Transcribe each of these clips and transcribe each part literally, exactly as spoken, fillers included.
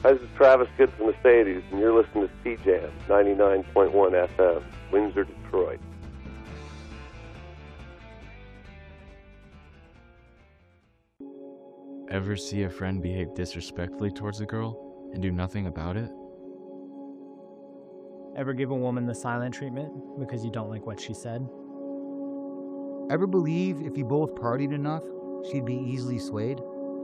Hi, this is Travis Good from Mercedes, and you're listening to C-Jam, ninety-nine point one F M, Windsor, Detroit. Ever see a friend behave disrespectfully towards a girl and do nothing about it? Ever give a woman the silent treatment because you don't like what she said? Ever believe if you both partied enough, she'd be easily swayed?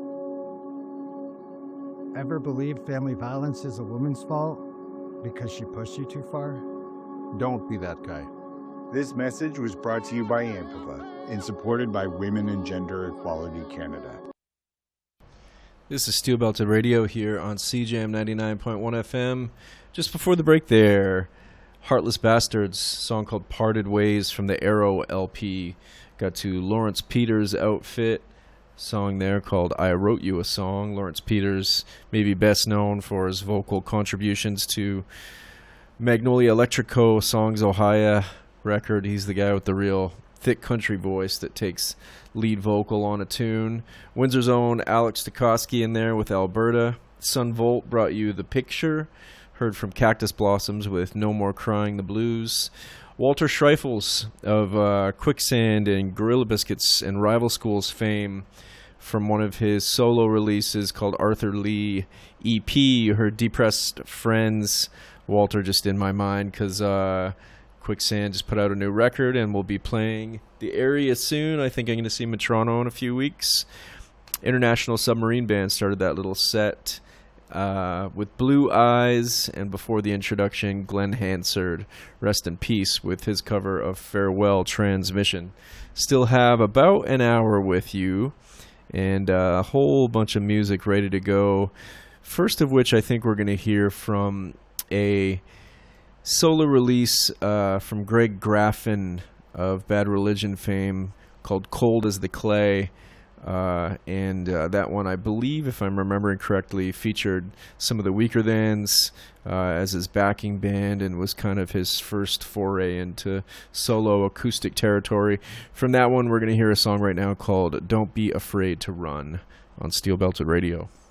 Ever believe family violence is a woman's fault because she pushed you too far? Don't be that guy. This message was brought to you by Amphiva and supported by Women and Gender Equality Canada. This is Steel Belted Radio here on C J A M ninety-nine point one F M. Just before the break there, Heartless Bastards, song called Parted Ways from the Arrow L P. Got to Lawrence Peters' Outfit, song there called I Wrote You a Song. Lawrence Peters may be best known for his vocal contributions to Magnolia Electrico Songs Ohio record. He's the guy with the real thick country voice that takes lead vocal on a tune. Windsor's own Alex Stokowski in there with Alberta. Sun Volt brought you The Picture. Heard from Cactus Blossoms with No More Crying the Blues. Walter Schreifels of uh, Quicksand and Gorilla Biscuits and Rival Schools fame from one of his solo releases called Arthur Lee E P. You heard Depressed Friends. Walter just in my mind because uh, Quicksand just put out a new record and we'll be playing the area soon. I think I'm going to see him in Toronto in a few weeks. International Submarine Band started that little set uh, with Blue Eyes, and before the introduction, Glenn Hansard, rest in peace, with his cover of Farewell Transmission. Still have about an hour with you and uh, a whole bunch of music ready to go. First of which I think we're going to hear from a solo release uh, from Greg Graffin of Bad Religion fame called Cold as the Clay. Uh, and uh, that one, I believe, if I'm remembering correctly, featured some of the Weaker Thans uh, as his backing band and was kind of his first foray into solo acoustic territory. From that one, we're going to hear a song right now called Don't Be Afraid to Run on Steel Belted Radio.